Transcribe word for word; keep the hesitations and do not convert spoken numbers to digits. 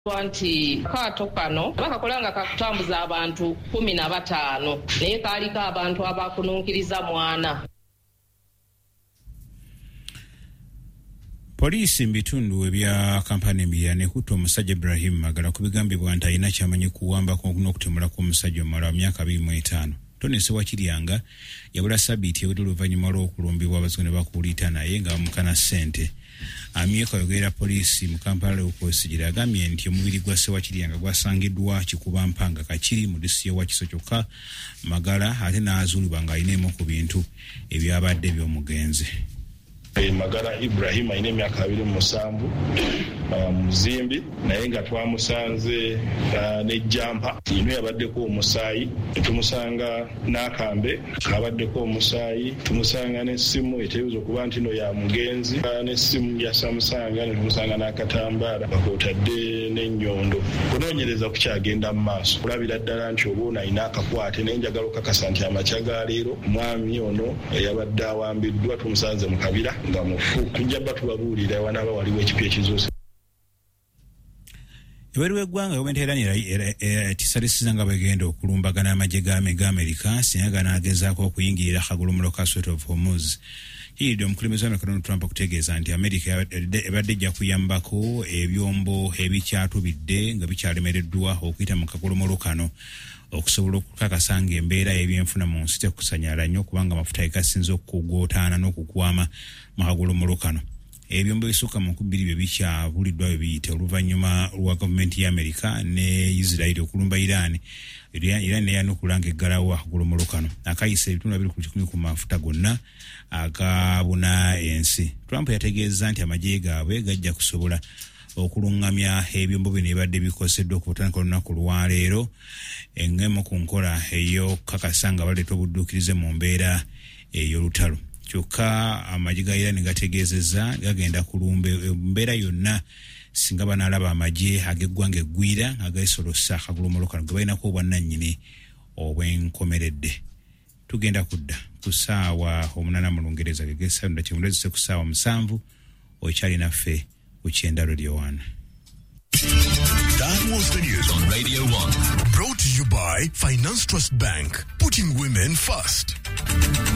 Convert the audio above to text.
nti kaato kano bakakolanga kakutambuza abantu kumi na bataano naye kaaliko abantu abakununkiriza mwana. Poliisi mu bitundu ebya kampani emiyana ekutte omusajja Ibrahim Magala ku bigambibwa nti alina kyamanyi kuwambako n'okutemulako omusajja omumala wa myaka abiri mu etaano. Tony Sewakiryanga yabula sabiiti ewedde oluvannyuma lw'okulumbibwa abazungu ne bakuulita naye nga bamukana ssente. Amyeko ayogerera poliisi mu Kampala Leopold agambye nti omubiri gwa Sewakiryanga gwasangiddwa Kikuba Mpanga Kakiri mu disitulikiti ya Wakiso kyokka Magala ate n'azuulibwa ng'alina emu ku bintu ebyabadde by'omugenzi. Magala Ibrahim alina emyaka abiri mu musanvu muzimbi naye nga twamusanze n'ejjampa ino yabaddeko omusaayi, tumusanga n'akambe kabaddeko omusaayi, tumusanga n'essimu eteebuza okuba nti no ya mugenzi, n'essimu yasamusanga ne tumusanga n'akatambaala bakootadde n'ennyondo. Kunoonyereza kukyagenda mu maaso kulabira ddala nti oba ono alina akakwate naye njagala okukakasa nti amakya ga leero omwami ono eyabadde awambiddwa tumusanze mu kabira nga mufu. Tujja bba tubabuulira wanaaba waliwo ekipya ekizuuse. Ebweru w'eggwanga gavumenti era tisalisizza nga bagenda okulumbagana amagye ga Amerika singa ganaagezaako okuyingirira akagulumizo ka Strait of Hormuz. Hiidde omukulembeze wa Donald Trump okutegeeza nti Amerika ebadde ejja kuyambako ebyombo ebikyatubidde nga bikyalemereddwa okuyita mu kagulumizo kano okusobola okukakasa ng'embeera y'ebyenfuna mu nsi tekusanyala nnyo kubanga amafuta gasinze okugootaana n'okugwama mu kagulumizo kano. Ebyombo bisukka mu kubiri bye bikyabuliddwa bye biyita oluvannyuma lwa gavumenti ya Amerika ne Israel okulumba Iran. Iran neyanukulanga eggalawo akagulumizo kano akayisa ebitundu abiri ku kikumi ku mafuta gonna agabuna ensi. Trump yategeeza nti amagye gaabwe gajja kusobola okulungamya ebyombo bino ebadde bikoseddwa okutandika olunaku lwaleero engemu ku nkola ey'okukakasa nga baleeta obudduukirize mu mbeera ey'olutalo. Kyokka amagye ga Iran gategeezezza gagenda kulumba embeera yonna singa banaalaba amagye ag'eggwanga eggwira agaisolosa akagulumizo kano ge balinako obwannannyini obwenkomeredde. Tugenda kudda ku ssaawa omunaana mu Lungereza gegesa ndakimulezise ku ssaawa musanvu okyali naffe ku Kyenda Radio one. That was the news on Radio one. Brought to you by Finance Trust Bank, putting women first.